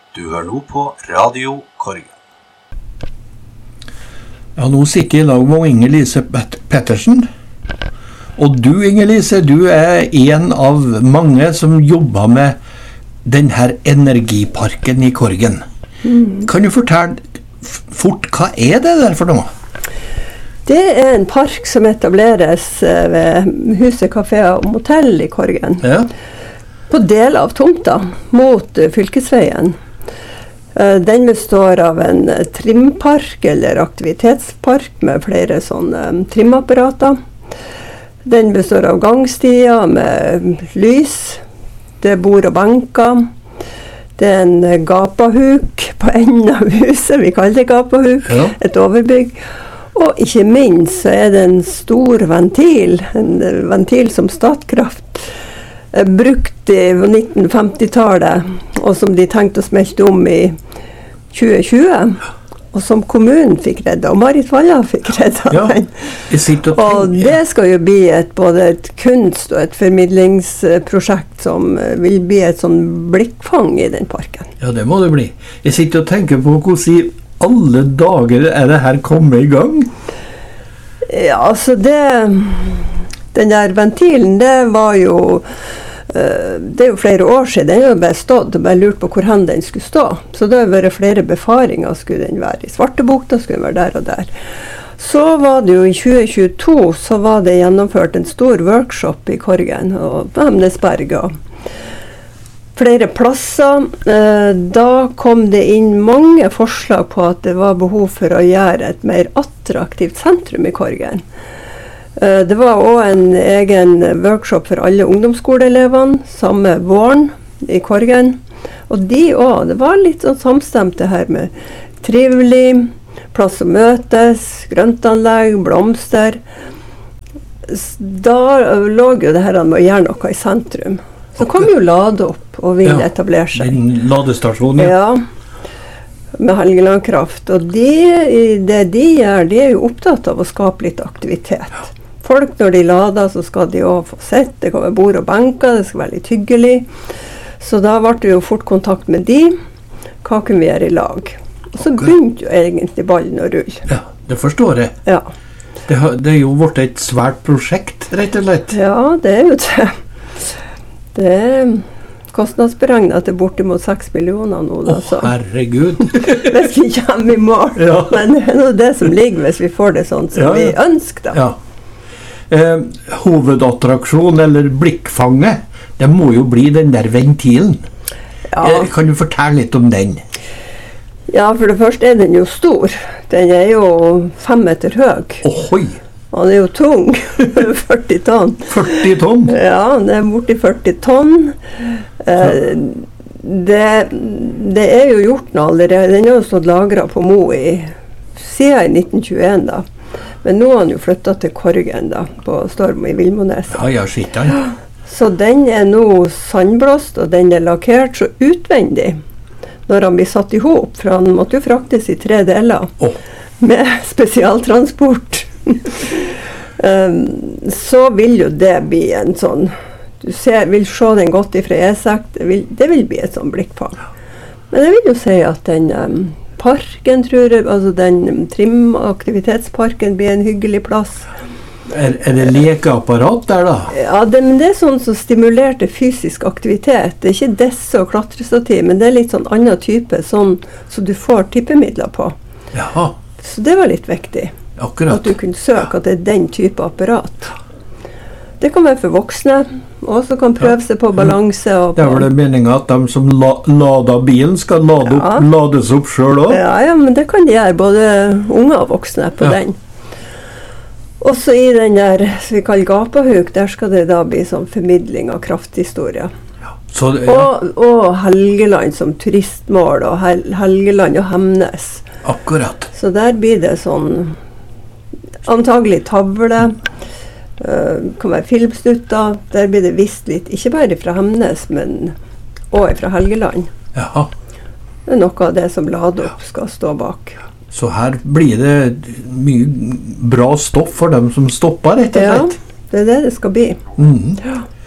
Du hører nå på Radio Korgen. Ja, nå sitter jeg i lag med Inger-Lise Pettersen. Og du, Inger-Lise, du en av mange som jobber med denne energiparken i Korgen. Kan du fortelle fort, hva det der for noe? Det en park som etableres ved Huset Café og Motell i Korgen. Ja. På del av tomta mot fylkesveien. Den består av en trimpark eller aktivitetspark med flere sånne trimapparater. Den består av gangstier med lys. Det bord og benker. Det en gapahuk på enden av huset. Vi kaller det gapahuk. Ja. Et overbygg. Og ikke minst så det en stor ventil. En ventil som Statkraft brukte på 1950-tallet, og som de tenkte å smelte om i 2020, og som kommunen fikk redda, og Marit Valla fikk redda den. Og det skal jo bli både et kunst- og et formidlingsprosjekt som vil bli et sånn blikkfang i den parken. Ja, det må det bli. Jeg sitter og tenker på hvordan i alle dager det her kommet i gang? Ja, altså den der ventilen, det var jo det jo flere år siden. Den har jo bare stått og bare lurt på hvor den skulle stå. Så det har vært flere befaringer. Skulle den være i Svartebukta, skulle den være der og der. Så var det jo i 2022 så var det gjennomført en stor workshop i Korgen og på Hemnesberg og flere plasser. Da kom det inn mange forslag på at det var behov for å gjøre et mer attraktivt sentrum i Korgen. Det var også en egen workshop for alle ungdomsskoleelevene, samme våren i Korgen. Og de også, det var litt sånn samstemt det her med trivelig, plass å møtes, grøntanlegg, blomster. Da lå jo det her med å gjøre noe i sentrum. Så kom jo Lade opp og ville etablere seg. Den ladestasjonen, ja. Med Helgeland Kraft. Og det de gjør, de jo opptatt av å skape litt aktivitet. Folk når de lader, så skal de også få sett. Det kan være bord og benker, det skal være litt hyggelig. Så da ble det jo fort kontakt med de. Hva kunne vi gjøre i lag? Og så begynte jo egentlig ballen å rulle. Ja, det forstår jeg. Ja. Det jo blitt et svært prosjekt, rett og slett. Ja, det jo det. Det kostnadsberegnet til bortimot 6 millioner nå. Herregud! Hvis vi kommer i mål. Ja. Men det noe det som ligger hvis vi får det sånn som vi ønsker da. Ja. Hovedattraksjon eller blikkfanget, det må jo bli den der ventilen. Ja. Kan du fortelle litt om den? Ja, for det første den jo stor. Den jo 5 meter høy. Ohoi! Og den jo tung. 40 tonn. 40 tonn? Ja, det borti 40 tonn. Det jo gjort noe allerede. Den har jo stått lagret på Mo siden i 1921 da. Men nå har han jo flyttet til Korgen da, på Storm i Vilmones. Ja, shit han. Så den nå sandblåst, og den lakkert så utvendig når han blir satt ihop, for han måtte jo fraktes i 3 deler med spesialtransport. Så vil jo det bli en sånn, du vil se den godt ifra E6, det vil bli et sånn blikkfang. Men jeg vil jo si at den parken, tror jeg, altså den trimaktivitetsparken blir en hyggelig plass. Det lekeapparat der da? Ja, men det sånn som stimulerer til fysisk aktivitet. Det ikke desse og klatrestativ, men det litt sånn annen type, sånn så du får tippemidler på. Jaha. Så det var litt viktig. Akkurat. At du kunne søke at det den type apparat. Det kan være for voksne, og så kan prøve seg på balanse. Og det var det meningen at de som lader bilen skal lades opp selv også? Ja, men det kan de gjøre, både unge og voksne på den. Også i den der, som vi kaller gapahuk, der skal det da bli sånn formidling av krafthistorie. Ja. Så, og Helgeland som turistmål, og Helgeland og Hemnes. Akkurat. Så der blir det sånn, antagelig tavle, kan være filmsnutter, der blir det vist litt, ikke bare fra Hemnes, men også fra Helgeland. Jaha. Det noe av det som Lade opp skal stå bak. Så her blir det mye bra stoff for dem som stopper, rett og slett. Ja, det det skal bli. Mm. Ja.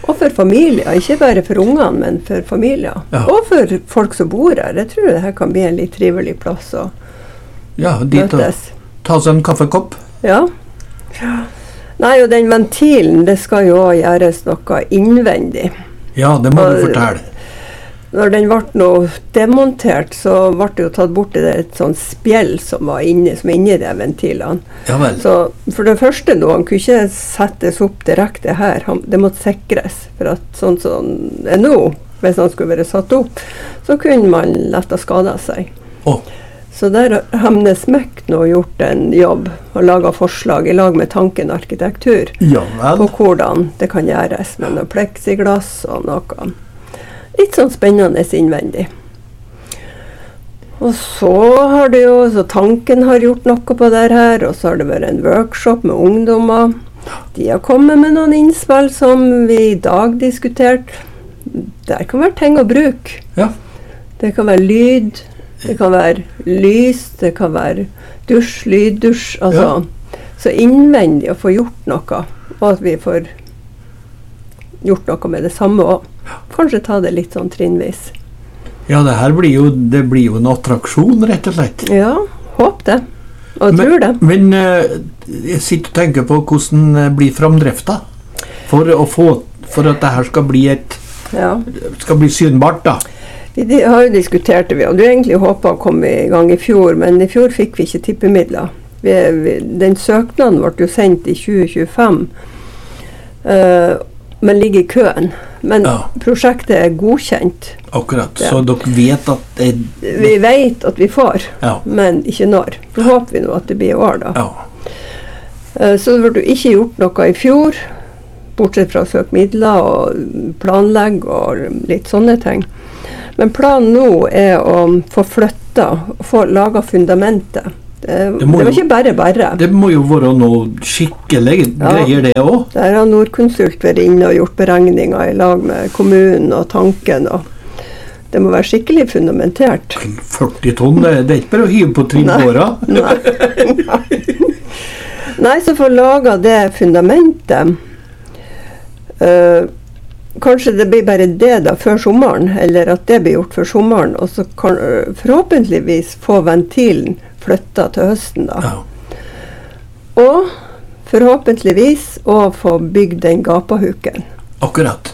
Og for familier, ikke bare for ungene, men for familier. Ja. Og for folk som bor her. Jeg tror det her kan bli en litt trivelig plass å Ja, dit å møtes. ta seg en kaffekopp. Ja. Nei, og den ventilen, det skal jo også gjøres noe innvendig. Ja, det må Og- du fortelle. Når den ble nå demontert, så ble det jo tatt bort et sånt spjell som var inni de ventilene. Ja vel. Så for det første nå, han kunne ikke settes opp direkte her. Det måtte sikres. For at sånn som det er nå, hvis han skulle være satt opp, så kunne man lett ha skadet seg. Å, Så der har Hemnes Mekk nå gjort en jobb og laget forslag i lag med Tanken arkitektur ja på vel. hvordan det kan gjøres med noe pleksiglass og noe litt sånn spennende innvendig. Og så har det jo, så Tanken har gjort noe på det her, og så har det vært en workshop med ungdommer. De har kommet med noen innspill som vi i dag diskuterte. Der kan være ting å bruke. Ja. Det kan være lyd, det kan være lys, det kan være dusj, lyddusj, altså. Så innvendig å få gjort noe, og at vi får gjort noe med det samme også. Kanskje ta det litt sånn trinnvis. Ja, det blir jo en attraksjon, rett og slett. Ja, håp det. Og tror det. Men jeg sitter og tenker på hvordan blir framdrifta for at det her skal bli Ja. skal bli synbart, da. Vi har jo diskutert det, vi hadde jo egentlig håpet å komme i gang i fjor, men i fjor fikk vi ikke tippemidler. Den søknaden ble jo sendt i 2025, men ligger i køen. Men Ja. prosjektet er godkjent. Akkurat. Ja. Så dere vet at Vi vet at vi får, Ja. men ikke når. Så håper vi nå at det blir i år da. Ja. Så det ble jo ikke gjort noe i fjor, bortsett fra å søke midler og planlegge og litt sånne ting. Men planen nå er å få flytta og få laget fundamentet. Det må var jo- ikke bare. Det må jo være noe skikkelig Ja. greier, det òg. Der har Nordkonsult vært inne og gjort beregninger i lag med kommunen og Tanken. Og det må være skikkelig fundamentert. 40 tonn, det er ikke bare å hive på trinnbåra. Nei. Nei, så få laga det fundamentet. Kanskje det blir bare det da før sommeren, eller at det blir gjort før sommeren, og så kan forhåpentligvis få ventilen flytta til høsten da. Ja. Og forhåpentligvis å få bygd den gapahuken. Akkurat.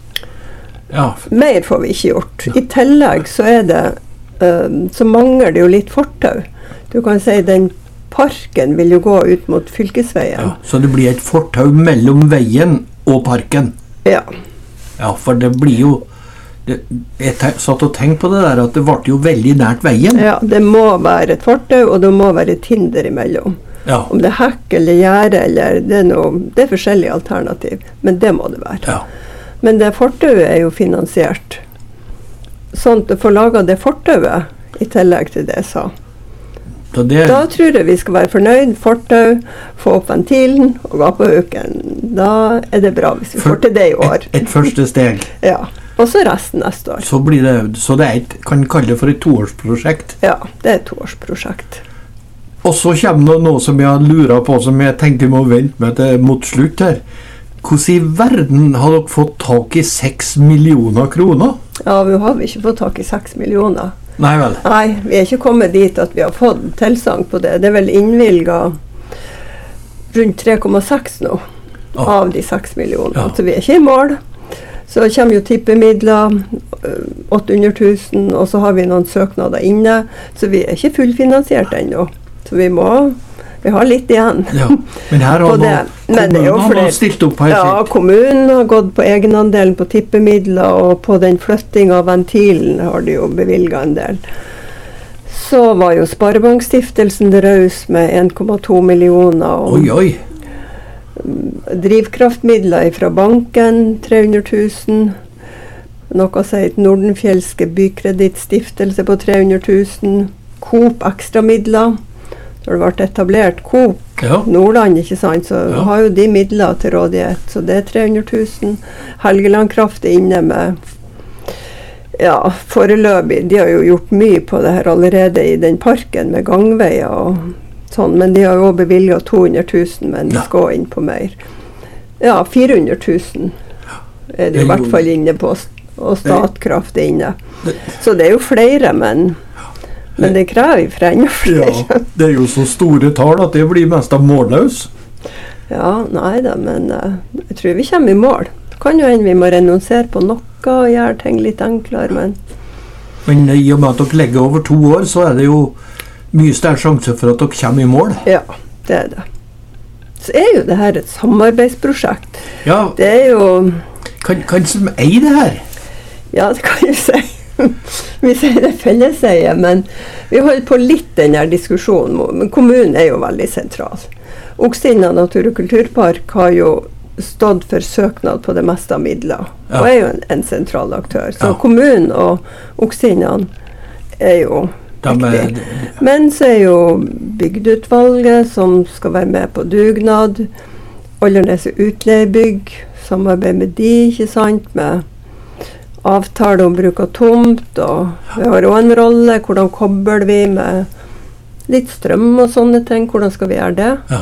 Ja. Mer får vi ikke gjort. I tillegg så er det så mangler det jo litt fortau. Du kan si den parken vil jo gå ut mot fylkesveien. Ja. Så det blir et fortau mellom veien og parken. Ja. Ja, for det blir jo jeg satt og tenkte på det der, at det ble jo veldig nært veien. Ja, det må være et fortau, og det må være et hinder imellom. Ja. Om det er hekk eller gjerde, eller det er forskjellige alternativ, men det må det være. Ja. Men det fortauet er jo finansiert. Sånn at du får laget det fortauet, i tillegg til det jeg sa. Så det, Da tror jeg vi skal være fornøyd. Fortau, få opp ventilen og gapahuken. Da er det bra hvis vi får til det i år. et første steg. Ja. Og så resten neste år. Så det er kan kalle det for et toårsprosjekt. Ja, det er et toårsprosjekt. Og så kommer det noe som jeg lurer på, som jeg tenkte jeg må vente med til mot slutt her. Hvordan i verden har dere fått tak i 6 millioner kroner? Ja, vi har ikke fått tak i 6 millioner. Nei vel. Nei, vi er ikke kommet dit at vi har fått tilsagn på det. Det er vel innvilget rundt 3,6 nå av de 6 millioner. Ja. Så vi er ikke i mål. Så kommer jo tippemidler, 800 000, og så har vi noen søknader inne. Så vi er ikke fullfinansiert ennå. Så vi har litt igjen. Ja. Men her har Men det er jo kommunen flere- stilt opp her. Ja, sitt. kommunen har gått på egenandelen på tippemidler, og på den flytting av ventilen har de jo bevilget en del. Så var jo Sparebankstiftelsen raus med 1,2 millioner, og Oi, oi. drivkraftmidler fra banken 300 000. Noe sier Nordenfjelske bykredittstiftelse på 300 000. Coop ekstramidler. Når det ble etablert Coop Ja. Nordland, ikke sant, så Ja. har jo de midler til rådighet, så det er 300 000. Helgeland Kraft er inne med, ja, foreløpig, de har jo gjort mye på det her allerede i den parken med gangveier og sånn, men de har jo også bevilget 200 000, men de Ja. skal inn på mer. Ja, 400 000 er det jo i hvert fall inne på, og Statkraft er inne. Så det er jo flere, men det krever fra enda flere. Ja, det er jo så store tall at det blir mest av målløs. Ja, nei da, men jeg tror vi kommer i mål. Det kan jo hende vi må renonsere på noe og gjøre ting litt enklere, Men i og med at dere legger over 2 år, så er det jo mye større sjanse for at dere kommer i mål. Ja, det er det. Så er jo det her et samarbeidsprosjekt. Ja, Det er jo... kan som eier det her? Ja, det kan jeg si. Vi sier det felleseie, men vi holder på litt denne diskusjonen. Men kommunen er jo veldig sentral. Oksinna Natur- og Kulturpark har jo stått for søknad på det meste av midler, og er jo en sentral aktør. Så kommunen og Oksinna er jo viktig. Men så er jo bygdeutvalget som skal være med på dugnad, Oldernes utleiebygg, samarbeid med de, ikke sant, med avtale om bruk av tomt, og vi har også en rolle, hvordan kobler vi med litt strøm og sånne ting, hvordan skal vi gjøre det? Ja.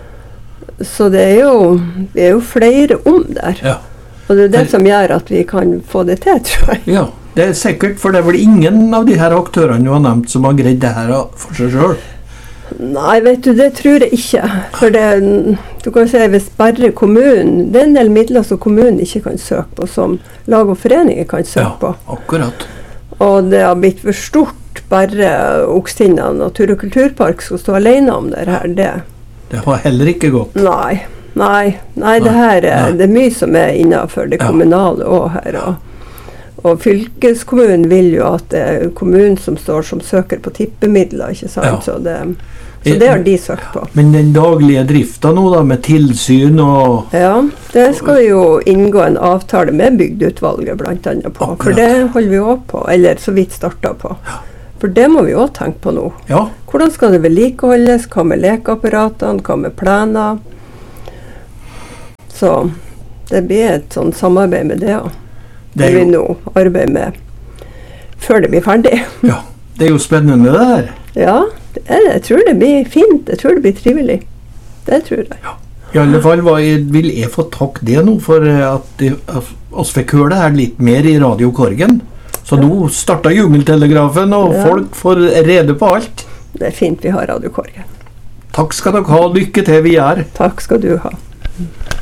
Så det er jo flere om der. Ja. Og det er det som gjør at vi kan få det til, tror jeg. Ja, det er sikkert, for det er vel ingen av de her aktørene du har nevnt som har greid det her for seg selv. Nei, vet du, det tror jeg ikke. For det, du kan si, hvis bare kommunen, det er en del midler som kommunen ikke kan søke på, som lag og foreninger kan søke på. Ja, akkurat. Og det har blitt for stort, bare Oksinna Natur- og Kulturpark skal stå alene om det her, Det har heller ikke gått. Nei, det her det er mye som er innenfor det kommunale også her. Og fylkeskommunen vil jo at det er kommunen som står som søker på tippemidler, ikke sant? Ja. Så det har de søkt på. Men den daglige drifta nå da, med tilsyn og... Ja, det skal jo inngå en avtale med bygdeutvalget blant annet på. Akkurat. For det holder vi også på, eller så vidt startet på. Ja. For det må vi også tenke på nå. Ja. Hvordan skal det vedlikeholdes? Hva med lekeapparatene? Hva med planer? Så det blir et sånn samarbeid med det også. Det vi nå arbeider med før det blir ferdig. Ja, det er jo spennende det her. Ja, det er det. Jeg tror det blir fint. Jeg tror det blir trivelig. Det tror jeg. Ja. I alle fall vil jeg få takk det nå for at oss fikk høre det her litt mer i Radio Korgen. Så nå starter jungeltelegrafen, og folk får rede på alt. Det er fint vi har Radio Korgen. Takk skal dere ha. Lykke til vi gjør. Takk skal du ha.